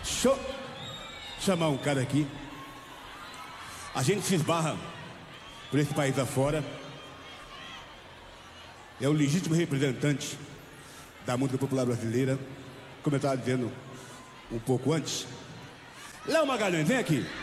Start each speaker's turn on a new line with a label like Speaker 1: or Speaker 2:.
Speaker 1: Deixa eu chamar um cara aqui. A gente se esbarra por esse país afora. É o legítimo representante da música popular brasileira, como eu estava dizendo um pouco antes. Léo Magalhães, vem aqui.